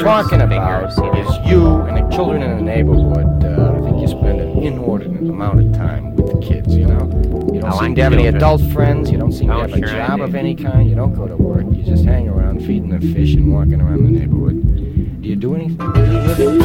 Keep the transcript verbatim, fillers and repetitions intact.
talking about is you and the children in the neighborhood. Uh, I think you spend an inordinate amount of time with the kids, you know? You don't I seem like to have any children. adult friends. You don't seem Oh, to have a sure I job do. of any kind. You don't go to work. You just hang around feeding the fish and walking around the neighborhood. Do you do anything?